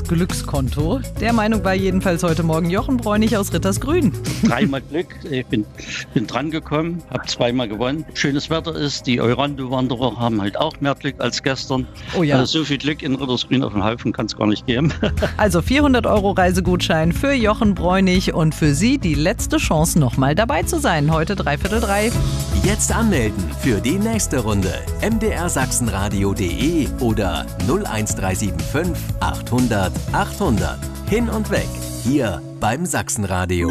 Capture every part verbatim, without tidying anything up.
Glückskonto. Der Meinung war jedenfalls heute Morgen Jochen Bräunig aus Rittersgrün. Dreimal Glück, ich bin, bin dran gekommen, habe zweimal gewonnen. Schönes Wetter ist, die Eurando-Wanderer haben halt auch mehr Glück als gestern. Oh ja. Also so viel Glück in Rittersgrün auf dem Haufen kann es gar nicht geben. Also vierhundert Euro Reisegutschein für Jochen Bräunig und für Sie die letzte Chance, nochmal dabei zu sein. Heute dreiviertel drei. Jetzt anmelden für die nächste Runde. m d r sachsenradio punkt d e oder null eins drei sieben fünf achthundert achthundert. Hin und weg, hier beim Sachsenradio.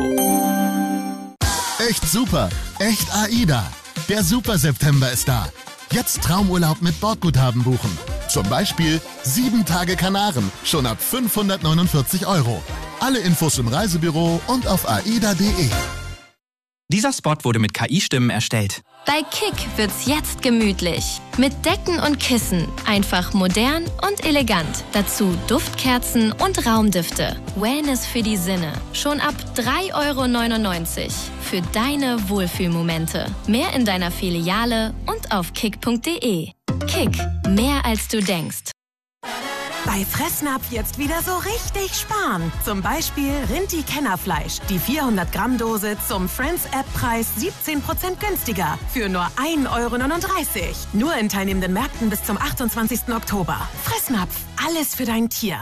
Echt super, echt AIDA. Der Super September ist da. Jetzt Traumurlaub mit Bordguthaben buchen. Zum Beispiel sieben Tage Kanaren, schon ab fünfhundertneunundvierzig Euro. Alle Infos im Reisebüro und auf aida punkt d e. Dieser Spot wurde mit K I-Stimmen erstellt. Bei Kick wird's jetzt gemütlich. Mit Decken und Kissen. Einfach modern und elegant. Dazu Duftkerzen und Raumdüfte. Wellness für die Sinne. Schon ab drei Euro neunundneunzig. Für deine Wohlfühlmomente. Mehr in deiner Filiale und auf kick punkt d e. Kick. Mehr als du denkst. Bei Fressnapf jetzt wieder so richtig sparen. Zum Beispiel Rinti-Kennerfleisch. Die vierhundert Gramm Dose zum Friends-App-Preis siebzehn Prozent günstiger. Für nur ein Euro neununddreißig. Nur in teilnehmenden Märkten bis zum achtundzwanzigsten Oktober. Fressnapf. Alles für dein Tier.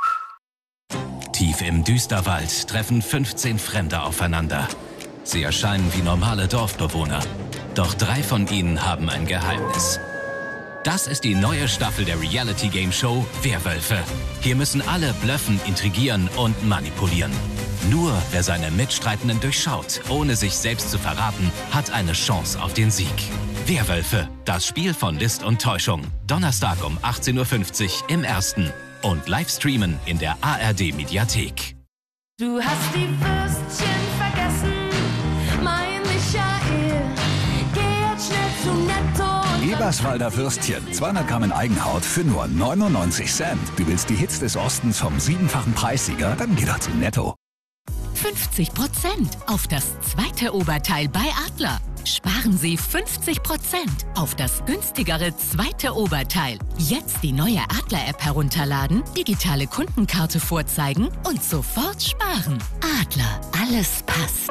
Tief im Düsterwald treffen fünfzehn Fremde aufeinander. Sie erscheinen wie normale Dorfbewohner. Doch drei von ihnen haben ein Geheimnis. Das ist die neue Staffel der Reality-Game-Show Werwölfe. Hier müssen alle blöffen, intrigieren und manipulieren. Nur wer seine Mitstreitenden durchschaut, ohne sich selbst zu verraten, hat eine Chance auf den Sieg. Werwölfe, das Spiel von List und Täuschung. Donnerstag um achtzehn Uhr fünfzig im Ersten. Und live streamen in der A R D-Mediathek. Du hast die Würstchen vergessen, mein Michael. Geh jetzt schnell zu Netto. Eberswalder Würstchen, zweihundert Gramm in Eigenhaut für nur neunundneunzig Cent. Du willst die Hits des Ostens vom siebenfachen Preissieger? Dann geh doch zu Netto. fünfzig Prozent auf das zweite Oberteil bei Adler. Sparen Sie fünfzig Prozent auf das günstigere zweite Oberteil. Jetzt die neue Adler-App herunterladen, digitale Kundenkarte vorzeigen und sofort sparen. Adler, alles passt.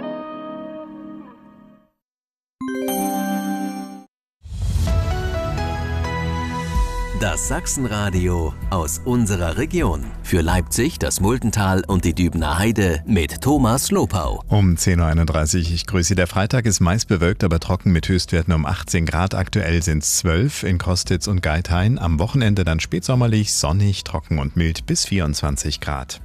Das Sachsenradio aus unserer Region. Für Leipzig, das Multental und die Dübener Heide mit Thomas Lopau. Um zehn Uhr einunddreißig. Ich grüße Sie. Der Freitag ist meist bewölkt, aber trocken mit Höchstwerten um achtzehn Grad. Aktuell sind es zwölf in Kostitz und Geithain. Am Wochenende dann spätsommerlich, sonnig, trocken und mild bis vierundzwanzig Grad.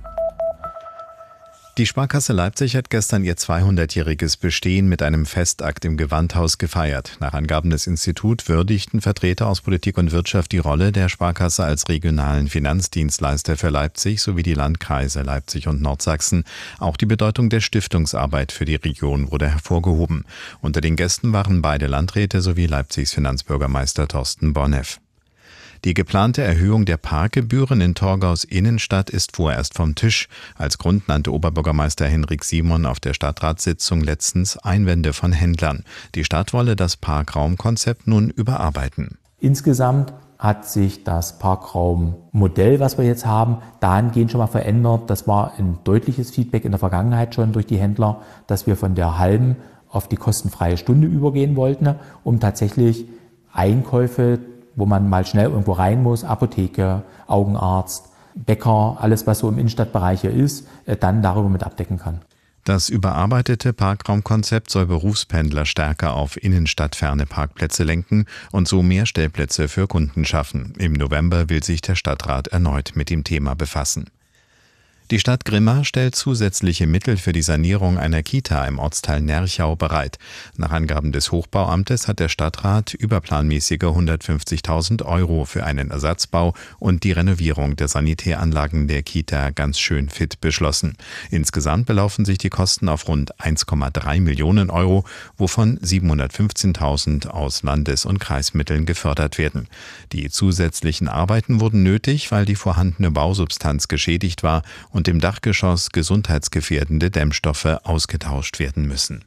Die Sparkasse Leipzig hat gestern ihr zweihundertjähriges Bestehen mit einem Festakt im Gewandhaus gefeiert. Nach Angaben des Instituts würdigten Vertreter aus Politik und Wirtschaft die Rolle der Sparkasse als regionalen Finanzdienstleister für Leipzig sowie die Landkreise Leipzig und Nordsachsen. Auch die Bedeutung der Stiftungsarbeit für die Region wurde hervorgehoben. Unter den Gästen waren beide Landräte sowie Leipzigs Finanzbürgermeister Thorsten Bonneff. Die geplante Erhöhung der Parkgebühren in Torgaus Innenstadt ist vorerst vom Tisch. Als Grund nannte Oberbürgermeister Henrik Simon auf der Stadtratssitzung letztens Einwände von Händlern. Die Stadt wolle das Parkraumkonzept nun überarbeiten. Insgesamt hat sich das Parkraummodell, was wir jetzt haben, dahingehend schon mal verändert. Das war ein deutliches Feedback in der Vergangenheit schon durch die Händler, dass wir von der halben auf die kostenfreie Stunde übergehen wollten, um tatsächlich Einkäufe, wo man mal schnell irgendwo rein muss, Apotheke, Augenarzt, Bäcker, alles was so im Innenstadtbereich hier ist, dann darüber mit abdecken kann. Das überarbeitete Parkraumkonzept soll Berufspendler stärker auf innenstadtferne Parkplätze lenken und so mehr Stellplätze für Kunden schaffen. Im November will sich der Stadtrat erneut mit dem Thema befassen. Die Stadt Grimma stellt zusätzliche Mittel für die Sanierung einer Kita im Ortsteil Nerchau bereit. Nach Angaben des Hochbauamtes hat der Stadtrat überplanmäßige hundertfünfzigtausend Euro für einen Ersatzbau und die Renovierung der Sanitäranlagen der Kita ganz schön fit beschlossen. Insgesamt belaufen sich die Kosten auf rund eins Komma drei Millionen Euro, wovon siebenhundertfünfzehntausend aus Landes- und Kreismitteln gefördert werden. Die zusätzlichen Arbeiten wurden nötig, weil die vorhandene Bausubstanz geschädigt war und im Dachgeschoss gesundheitsgefährdende Dämmstoffe ausgetauscht werden müssen.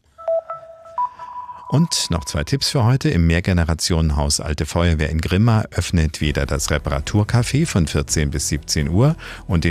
Und noch zwei Tipps für heute. Im Mehrgenerationenhaus Alte Feuerwehr in Grimma öffnet wieder das Reparaturcafé von vierzehn bis siebzehn Uhr und